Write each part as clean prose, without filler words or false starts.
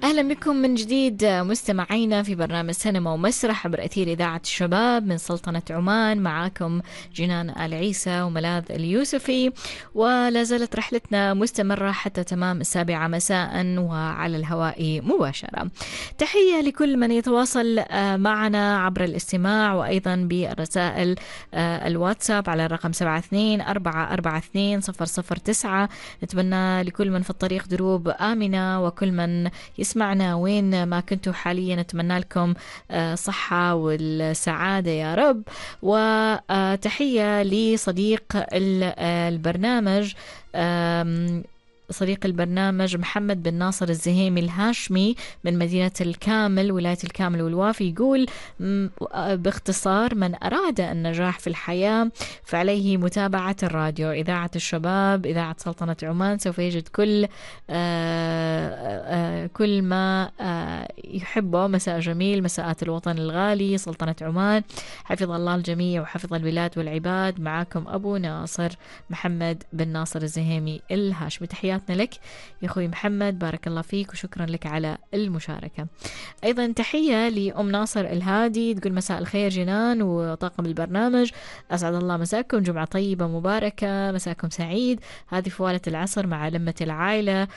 أهلا بكم من جديد مستمعينا في برنامج سينما ومسرح عبر أثير إذاعة الشباب من سلطنة عمان. معاكم جنان آل عيسى وملاذ اليوسفي، ولا زالت رحلتنا مستمرة حتى تمام 7 مساء وعلى الهواء مباشرة. تحية لكل من يتواصل معنا عبر الاستماع وأيضا بالرسائل الواتساب على الرقم 72442009. نتمنى لكل من في الطريق دروب آمنة، وكل من يسمعنا وين ما كنتوا حاليا نتمنى لكم صحة والسعادة يا رب. وتحية لصديق البرنامج صديق البرنامج محمد بن ناصر الزهيمي الهاشمي من مدينة الكامل ولاية الكامل والوافي. يقول باختصار: من أراد النجاح في الحياة فعليه متابعة الراديو، إذاعة الشباب، إذاعة سلطنة عمان، سوف يجد كل ما يحبه. مساء جميل، مساءات الوطن الغالي سلطنة عمان، حفظ الله الجميع وحفظ البلاد والعباد. معكم أبو ناصر محمد بن ناصر الزهيمي الهاشمي. تحياتنا لك يا أخوي محمد، بارك الله فيك وشكرا لك على المشاركة. أيضا تحية لأم ناصر الهادي، تقول مساء الخير جنان وطاقم البرنامج، أسعد الله مساكم، جمعة طيبة مباركة، مساكم سعيد. هذه فوالة العصر مع لمة العائلة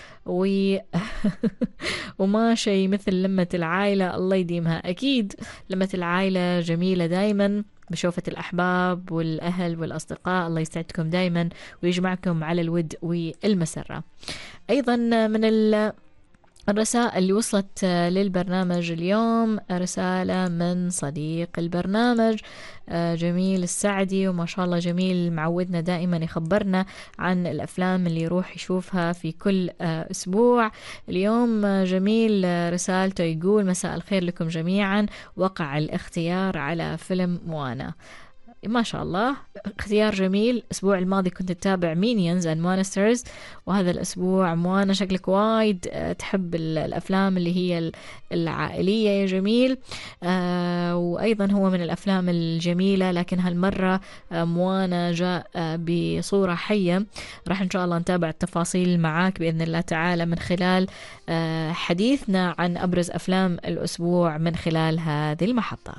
وما شيء مثل لمة العائلة، الله يديمها. أكيد لمة العائلة جميلة دايما بشوفة الأحباب والأهل والأصدقاء، الله يسعدكم دايما ويجمعكم على الود والمسرة. أيضا من الرسائل اللي وصلت للبرنامج اليوم رسالة من صديق البرنامج جميل السعدي، وما شاء الله جميل معودنا دائما يخبرنا عن الأفلام اللي يروح يشوفها في كل أسبوع. اليوم جميل رسالته يقول: مساء الخير لكم جميعا، وقع الاختيار على فيلم موانا. ما شاء الله اختيار جميل. الأسبوع الماضي كنت تتابع مينيونز and مونسترز، وهذا الأسبوع موانا. شكلك وايد تحب الأفلام اللي هي العائلية يا جميل. وأيضا هو من الأفلام الجميلة، لكن هالمرة موانا جاء بصورة حية. راح إن شاء الله نتابع التفاصيل معاك بإذن الله تعالى من خلال حديثنا عن أبرز أفلام الأسبوع من خلال هذه المحطة.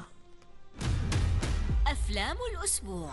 أفلام الأسبوع.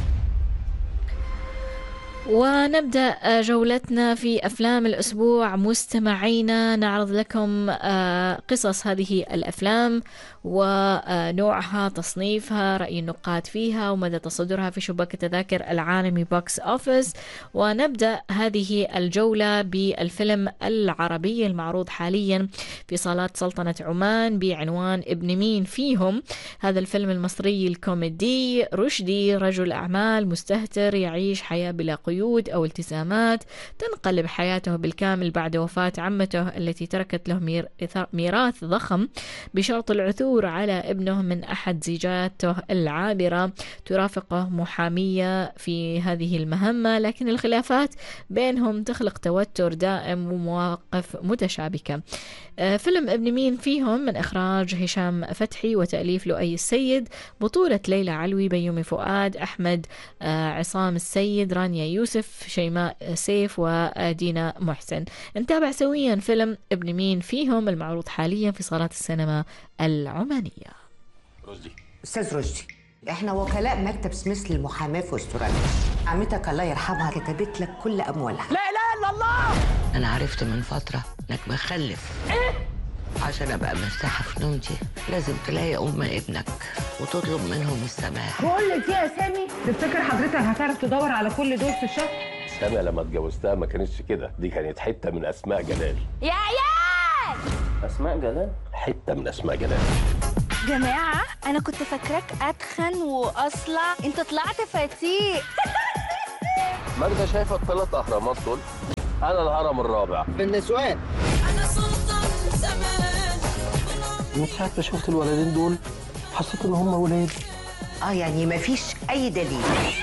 ونبدأ جولتنا في أفلام الأسبوع مستمعينا، نعرض لكم قصص هذه الأفلام ونوعها، تصنيفها، رأي النقاد فيها، ومدى تصدرها في شباك التذاكر العالمي بوكس أوفيس. ونبدأ هذه الجولة بالفيلم العربي المعروض حاليا في صالات سلطنة عمان بعنوان ابن مين فيهم. هذا الفيلم المصري الكوميدي رشدي رجل أعمال مستهتر يعيش حياة بلا قيود أو التزامات، تنقلب حياته بالكامل بعد وفاة عمته التي تركت له ميراث ضخم بشرط العثور على ابنه من أحد زيجاته العابرة. ترافقه محامية في هذه المهمة، لكن الخلافات بينهم تخلق توتر دائم ومواقف متشابكة. فيلم ابن مين فيهم من إخراج هشام فتحي وتأليف لؤي السيد، بطولة ليلى علوي، بيومي فؤاد، أحمد عصام السيد، رانيا يوسف، شيماء سيف، ودينا محسن. نتابع سويا فيلم ابن مين فيهم المعروض حاليا في صالات السينما العمانية. رشدي. أستاذ رشدي، احنا وكلاء مكتب سميث للمحاماة في استراليا. عمتك الله يرحمها كتبت لك كل أموالها. لا إله إلا الله. أنا عرفت من فترة إنك مخلف. إيه؟ عشان أبقى مرتاحة في نومتي لازم تلاقي أم ابنك وتطلب منهم السماح. بقول لك إيه يا سامي، تفتكر حضرتك هتعرف تدور على كل دول في الشهر؟ سامي لما اتجوزتها ما كانتش كده، دي كانت حتة من أسماء جلال. يا عيال! أسماء جلال؟ حتة من أسماء جلال. جماعة أنا كنت فاكراك أتخن وأصلا أنت طلعت فتيق. ماجدة شايفة ال3 أهرامات دول؟ أنا الهرم الرابع. بالنسوان. أنا سلطان زمان. من ساعة ما شفت الولدين دول حسيت إن هم ولاد. يعني مفيش أي دليل.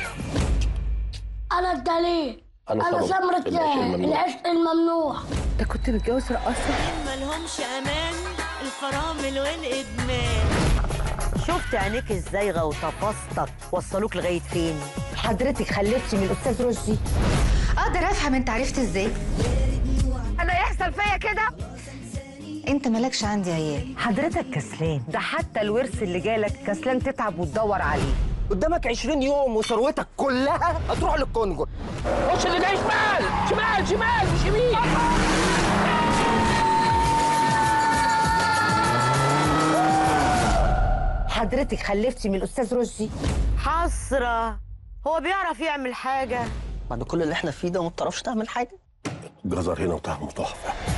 أنا الدليل. أنا سمرة العشق الممنوع. أنت كنت متجوز رقاصة؟ مالهمش أمان الفرامل والإدمان. شفت عينيك الزايغة وتفاصتك وصلوك لغاية فين؟ حضرتك خلفتي من الأستاذ رشدي. أقدر أفهم أنت عرفت إزاي؟ أنا يحصل فيا كده؟ انت مالكش عندي عيال. حضرتك كسلان، ده حتى الورث اللي جالك كسلان تتعب وتدور عليه. قدامك 20 يوم وثروتك كلها هتروح للكونجو. خش اللي جاي شمال شمال شمال مش يمين. حضرتك خلفتي من الاستاذ رشدي؟ حسره، هو بيعرف يعمل حاجه؟ بعد كل اللي احنا فيه ده ما بتعرفش تعمل حاجه. جزر هنا وطعمه تحفه.